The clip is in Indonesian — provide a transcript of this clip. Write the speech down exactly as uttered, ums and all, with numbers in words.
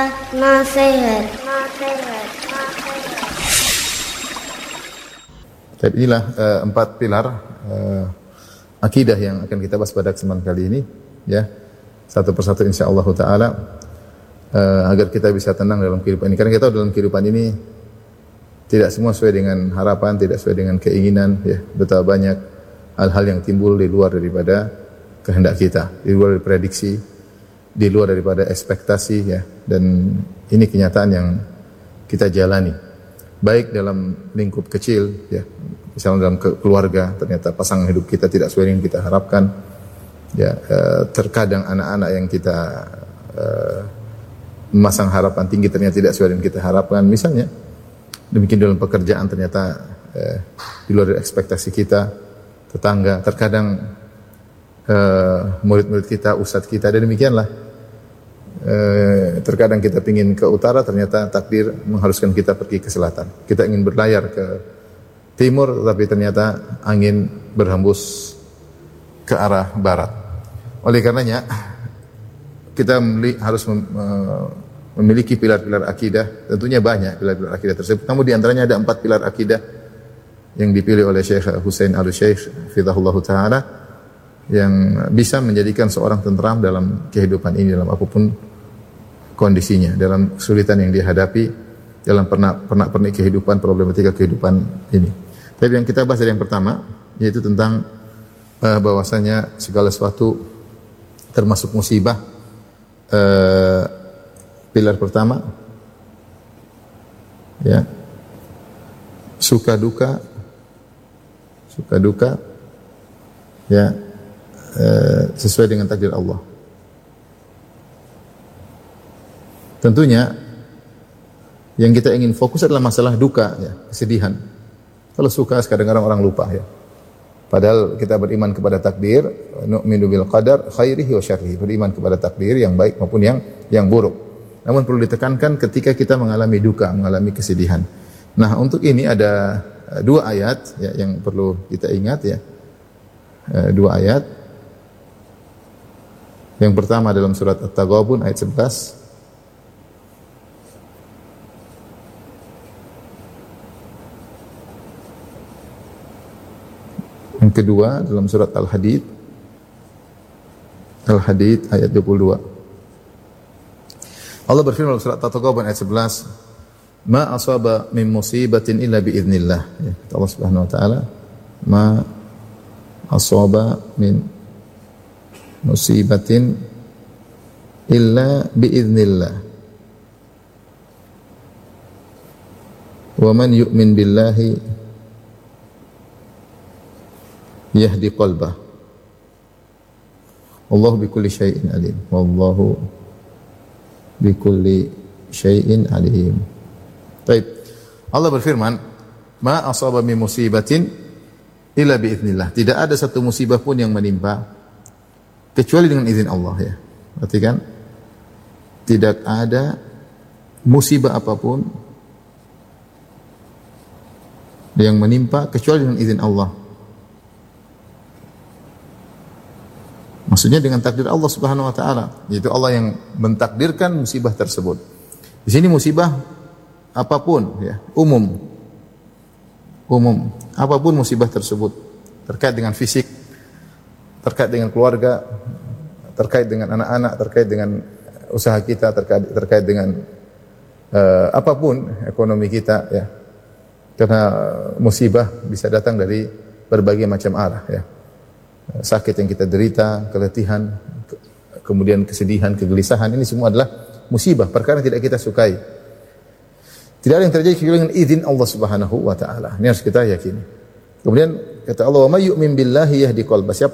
Nasihat. Nasihat. Jadi inilah uh, empat pilar uh, akidah yang akan kita bahas pada kesempatan kali ini, ya, satu persatu insyaallah taala, uh, agar kita bisa tenang dalam kehidupan ini. Karena kita tahu dalam kehidupan ini tidak semua sesuai dengan harapan, tidak sesuai dengan keinginan, ya. Betapa banyak hal-hal yang timbul di luar daripada kehendak kita, di luar dari prediksi, di luar daripada ekspektasi, ya. Dan ini kenyataan yang kita jalani. Baik dalam lingkup kecil, ya, misalnya dalam keluarga, ternyata pasangan hidup kita tidak sesuai yang kita harapkan, ya, eh, terkadang anak-anak yang kita eh, memasang harapan tinggi ternyata tidak sesuai yang kita harapkan, misalnya. Demikian dalam pekerjaan ternyata eh, di luar dari ekspektasi kita, tetangga, terkadang eh, murid-murid kita, ustadz kita, dan demikianlah. Eh, terkadang kita ingin ke utara, ternyata takdir mengharuskan kita pergi ke selatan. Kita ingin berlayar ke timur, tapi ternyata angin berhembus ke arah barat. Oleh karenanya kita harus memiliki pilar-pilar akidah. Tentunya banyak pilar-pilar akidah tersebut. Namun di antaranya ada empat pilar akidah yang dipilih oleh Syekh Husain Al-Syekh Fidahullah Ta'ala, yang bisa menjadikan seorang tenteram dalam kehidupan ini, dalam apapun kondisinya, dalam kesulitan yang dihadapi, dalam pernah pernah pernik kehidupan, problematika kehidupan ini. Tapi yang kita bahas dari yang pertama, yaitu tentang uh, bahwasanya segala sesuatu termasuk musibah. Uh, pilar pertama, ya, suka duka, suka duka, ya, uh, sesuai dengan takdir Allah. Tentunya yang kita ingin fokus adalah masalah duka, ya, kesedihan. Kalau suka kadang-kadang orang lupa, ya. Padahal kita beriman kepada takdir, nu'minu bil qadar khairihi wa syarrihi, beriman kepada takdir yang baik maupun yang yang buruk. Namun perlu ditekankan ketika kita mengalami duka, mengalami kesedihan. Nah, untuk ini ada dua ayat, ya, yang perlu kita ingat, ya. Dua ayat. Yang pertama dalam surat At-Taghabun ayat sebelas. Yang kedua dalam surat Al-Hadid, Al-Hadid ayat dua puluh dua. Allah berfirman dalam surat At-Taghabun ayat sebelas, "Ma asaba min musibatin illa bi idznillah." Ya, Allah Subhanahu wa taala, "Ma asaba min musibatin illa bi idznillah. Wa man yu'min billahi yahdi qalbah. Wallahu bikulli syai'in alim." Wallahu bikulli syai'in alim. Baik. Allah berfirman, "Ma asaba min musibatin illa bi idznillah." Tidak ada satu musibah pun yang menimpa kecuali dengan izin Allah, ya. Berarti kan tidak ada musibah apapun yang menimpa kecuali dengan izin Allah. Maksudnya dengan takdir Allah Subhanahu wa taala, yaitu Allah yang mentakdirkan musibah tersebut. Di sini musibah apapun, ya, umum. Umum, apapun musibah tersebut, terkait dengan fisik, terkait dengan keluarga, terkait dengan anak-anak, terkait dengan usaha kita, terkait terkait dengan uh, apapun ekonomi kita, ya. Karena musibah bisa datang dari berbagai macam arah, ya. Sakit yang kita derita, keletihan, ke kemudian kesedihan, kegelisahan, ini semua adalah musibah, perkara yang tidak kita sukai. Tidak ada yang terjadi kecuali dengan izin Allah Subhanahu wa taala. Ini harus kita yakini. Kemudian kata Allah, "Wa may yu'min billahi yahdi qalbah." Siapa